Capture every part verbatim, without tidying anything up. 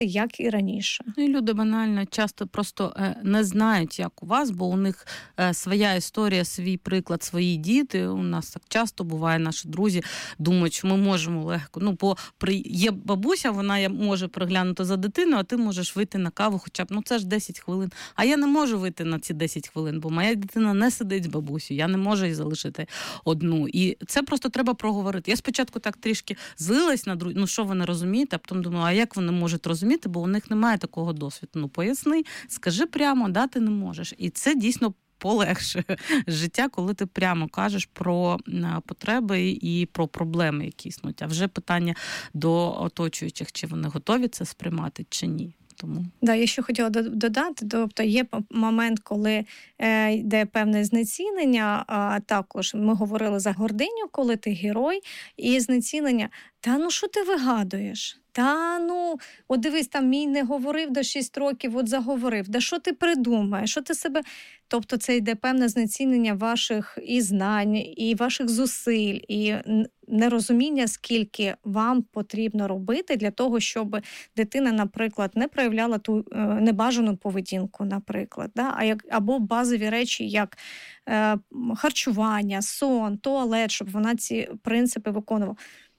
як і раніше. Ну, і люди банально часто просто е, не знають, як у вас, бо у них е, своя історія, свій приклад, свої діти. У нас так часто буває, наші друзі думають, що ми можемо легко. Ну, бо при... є бабуся, вона може приглянути за дитиною, а ти можеш вийти на каву хоча б, ну це ж десять хвилин. А я не можу вийти на ці десять хвилин, бо моя дитина не сидить з бабусею, я не можу її залишити одну. І це просто треба проговорити. Я спочатку так трішки злилась на друзів, ну що ви не розумієте, а потім думаю, а як вони можуть розуміти, бо у них немає такого досвіду. Ну поясни, скажи прямо, да, ти не можеш. І це дійсно полегшує життя, коли ти прямо кажеш про потреби і про проблеми, які існують. А вже питання до оточуючих, чи вони готові це сприймати, чи ні. Тому. Да, я ще хотіла додати, тобто є момент, коли е, йде певне знецінення, а також ми говорили за гординю, коли ти герой, і знецінення, та ну що ти вигадуєш? Та ну, от дивись, там мій не говорив до шість років, от заговорив. Да що ти придумаєш? Що ти себе... Тобто це йде певне знецінення ваших і знань, і ваших зусиль, і нерозуміння, скільки вам потрібно робити для того, щоб дитина, наприклад, не проявляла ту е, небажану поведінку, наприклад, да? А як, або базові речі, як е, харчування, сон, туалет, щоб вона ці принципи виконувала.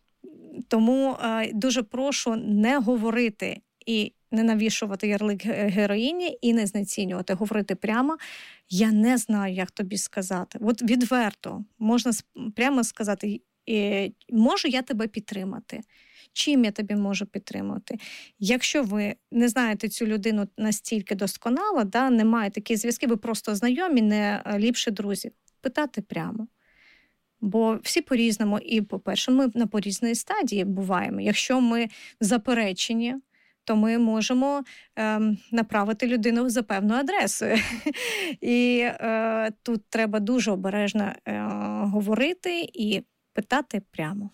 Тому е, дуже прошу не говорити і не навішувати ярлик героїні і не знецінювати, говорити прямо. Я не знаю, як тобі сказати. От відверто можна прямо сказати, е, можу я тебе підтримати? Чим я тобі можу підтримати? Якщо ви не знаєте цю людину настільки досконало, да, немає такі зв'язки, ви просто знайомі, не ліпші друзі, питати прямо. Бо всі по-різному, і, по-перше, ми на по-різній стадії буваємо. Якщо ми заперечені, то ми можемо е, направити людину за певною адресою. І е, тут треба дуже обережно е, говорити і питати прямо.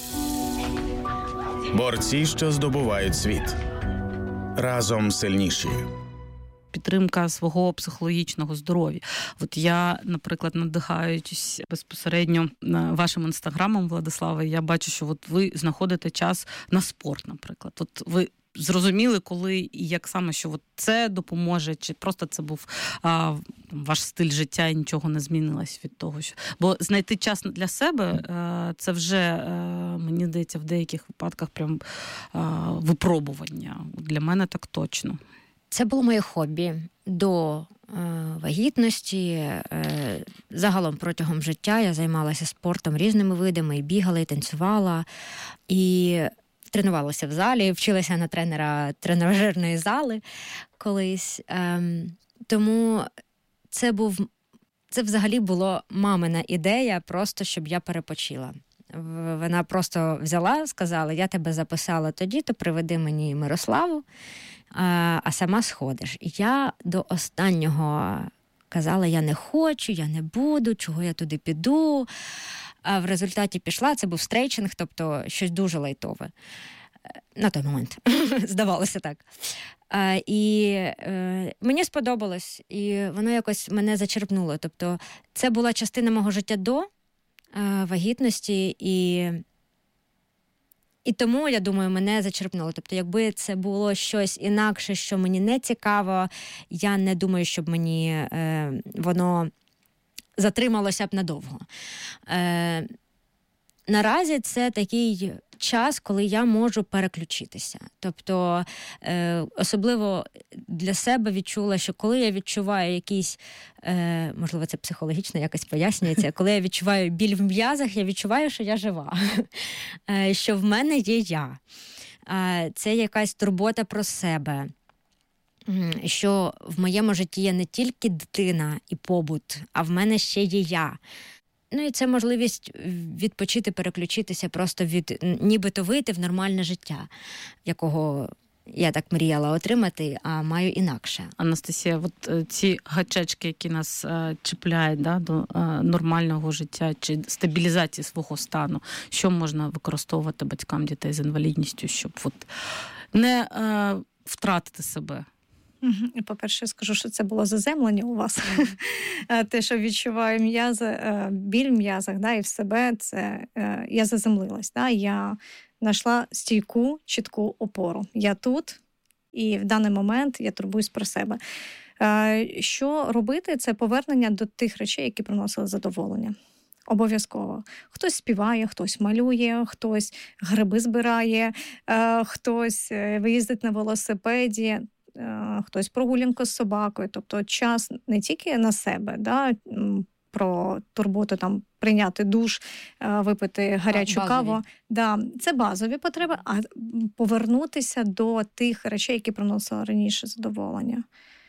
Борці, що здобувають світ. Разом сильніші. Підтримка свого психологічного здоров'я. От я, наприклад, надихаючись безпосередньо вашим інстаграмом, Владиславе, я бачу, що от ви знаходите час на спорт, наприклад. От ви зрозуміли, коли і як саме, що от це допоможе, чи просто це був а, ваш стиль життя і нічого не змінилось від того, що... Бо знайти час для себе, а, це вже, а, мені здається, в деяких випадках прям а, випробування. Для мене так точно. Це було моє хобі до е, вагітності. Е, загалом протягом життя я займалася спортом різними видами, і бігала, і танцювала, і тренувалася в залі, вчилася на тренера тренажерної зали колись. Е, тому це був, це взагалі була мамина ідея, просто щоб я перепочила. Вона просто взяла, сказала, я тебе записала тоді, то приведи мені Мирославу, а сама сходиш. І я до останнього казала, я не хочу, я не буду, чого я туди піду. А в результаті пішла, це був стрейчинг, тобто щось дуже лайтове. На той момент, здавалося так. І е, мені сподобалось, і воно якось мене зачерпнуло. Тобто це була частина мого життя до е, вагітності, і І тому, я думаю, мене зачерпнуло. Тобто, якби це було щось інакше, що мені не цікаво, я не думаю, щоб мені е, воно затрималося б надовго. Е, наразі це такий час, коли я можу переключитися. Тобто, е, особливо для себе відчула, що коли я відчуваю якісь, е, можливо, це психологічно якось пояснюється, коли я відчуваю біль в м'язах, я відчуваю, що я жива, е, що в мене є я. Е, це якась турбота про себе, що в моєму житті є не тільки дитина і побут, а в мене ще є я. Ну і це можливість відпочити, переключитися, просто від нібито вийти в нормальне життя, якого я так мріяла отримати, а маю інакше. Анастасія, от ці гачечки, які нас е, чіпляють, да, до е, нормального життя чи стабілізації свого стану, що можна використовувати батькам дітей з інвалідністю, щоб от не е, втратити себе? По-перше, я скажу, що це було заземлення у вас. Mm-hmm. Те, що відчуваю м'язи, біль в м'язах, да, і в себе, це я заземлилась. Да, я знайшла стійку, чітку опору. Я тут, і в даний момент я турбуюсь про себе. Що робити? Це повернення до тих речей, які приносили задоволення. Обов'язково. Хтось співає, хтось малює, хтось гриби збирає, хтось виїздить на велосипеді, хтось прогулянку з собакою. Тобто час не тільки на себе, да, про турботу, там, прийняти душ, випити гарячу базові. каву. Да, це базові потреби, а повернутися до тих речей, які приносили раніше задоволення.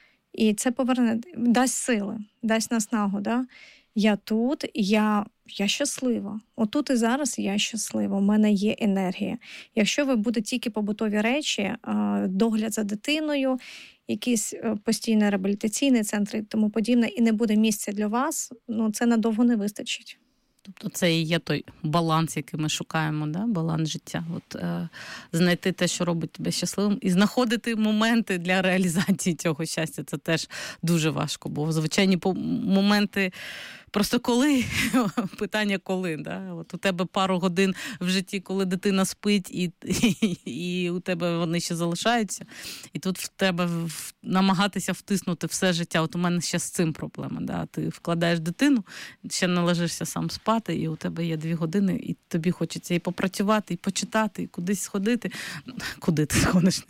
І це поверне, дасть сили, дасть наснагу. Да? Я тут, я, я щаслива. Отут і зараз я щаслива, у мене є енергія. Якщо ви будете тільки побутові речі, догляд за дитиною, якісь постійні реабілітаційні центри і тому подібне, і не буде місця для вас, ну це надовго не вистачить. Тобто це і є той баланс, який ми шукаємо, да? Баланс життя. От, е, знайти те, що робить тебе щасливим, і знаходити моменти для реалізації цього щастя. Це теж дуже важко, бо звичайні моменти просто коли, питання коли, да? От у тебе пару годин в житті, коли дитина спить, і, і, і у тебе вони ще залишаються, і тут в тебе в, намагатися втиснути все життя. От у мене ще з цим проблема. Да? Ти вкладаєш дитину, ще не ложишся сам спати, і у тебе є дві години, і тобі хочеться і попрацювати, і почитати, і кудись сходити. Куди ти сходиш?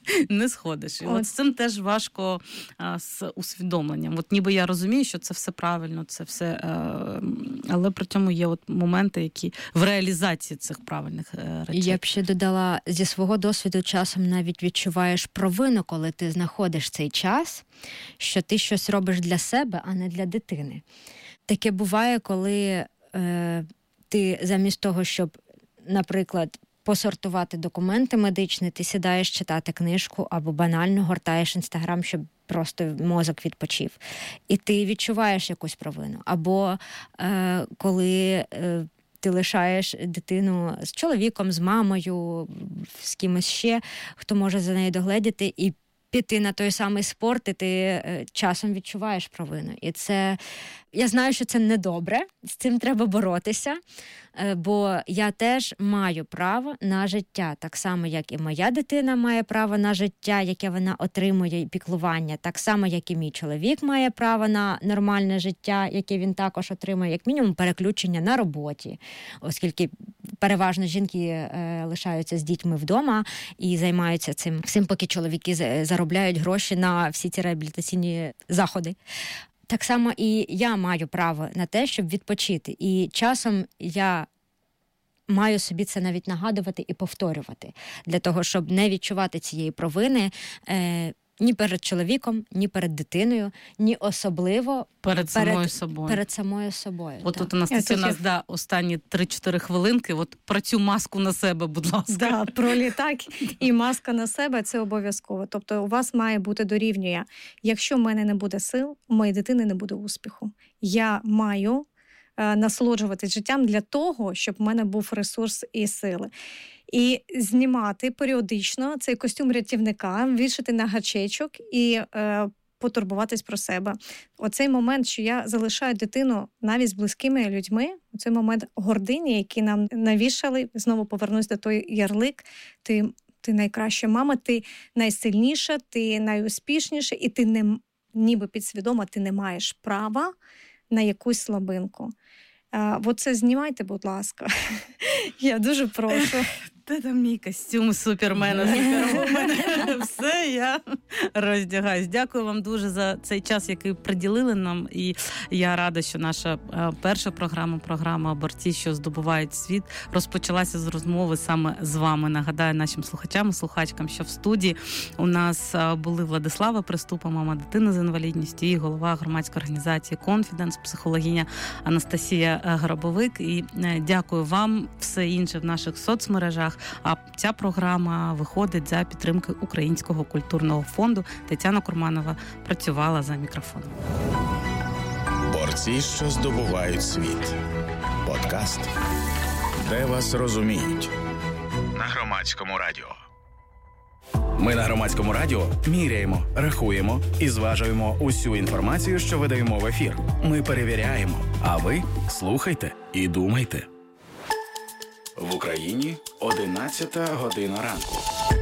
Не сходиш. І от, от з цим теж важко а, з усвідомленням. От ніби я розумію, що це все правильно, це все, а, але при цьому є от моменти, які в реалізації цих правильних речей. Я б ще додала, зі свого досвіду часом навіть відчуваєш провину, коли ти знаходиш цей час, що ти щось робиш для себе, а не для дитини. Таке буває, коли е, ти замість того, щоб, наприклад, посортувати документи медичні, ти сідаєш читати книжку або банально гортаєш Інстаграм, щоб просто мозок відпочив. І ти відчуваєш якусь провину. Або е, коли е, ти лишаєш дитину з чоловіком, з мамою, з кимось ще, хто може за нею догледіти, і піти на той самий спорт, і ти е, часом відчуваєш провину. І це, я знаю, що це недобре, з цим треба боротися, е, бо я теж маю право на життя, так само, як і моя дитина має право на життя, яке вона отримує, піклування, так само, як і мій чоловік має право на нормальне життя, яке він також отримує, як мінімум переключення на роботі, оскільки переважно жінки е, лишаються з дітьми вдома і займаються цим, цим поки чоловіки заробляють гроші на всі ці реабілітаційні заходи. Так само і я маю право на те, щоб відпочити. І часом я маю собі це навіть нагадувати і повторювати, для того, щоб не відчувати цієї провини е, ні перед чоловіком, ні перед дитиною, ні особливо перед самою перед, собою. Перед самою собою. От тут у нас у нас да, останні три-чотири хвилинки. От про цю маску на себе, будь ласка. Да, про літак і маска на себе – це обов'язково. Тобто у вас має бути дорівнює. Якщо в мене не буде сил, у моєї дитини не буде успіху. Я маю е, насолоджуватись життям для того, щоб в мене був ресурс і сили. І знімати періодично цей костюм рятівника, вішати на гачечок і е, потурбуватись про себе. Оцей момент, що я залишаю дитину навіть з близькими людьми, оцей момент гордині, який нам навішали, знову повернусь до той ярлик, ти, ти найкраща мама, ти найсильніша, ти найуспішніша, і ти не, ніби підсвідомо, ти не маєш права на якусь слабинку. А, оце знімайте, будь ласка. Я дуже прошу. Де там мій костюм супермена, супервумена? Все, я роздягаюсь. Дякую вам дуже за цей час, який приділили нам. І я рада, що наша перша програма, програма «Борці, що здобувають світ», розпочалася з розмови саме з вами. Нагадаю нашим слухачам і слухачкам, що в студії у нас були Владислава Приступа, мама дитини з інвалідністю, і голова громадської організації «Конфіденс», психологиня Анастасія Грабовик. І дякую вам. Все інше в наших соцмережах. А ця програма виходить за підтримки Українського культурного фонду. Тетяна Курманова працювала за мікрофоном. Борці, що здобувають світ. Подкаст, де вас розуміють. На Громадському радіо. Ми на Громадському радіо міряємо, рахуємо і зважуємо усю інформацію, що видаємо в ефір. Ми перевіряємо, а ви слухайте і думайте. В Україні одинадцята година ранку.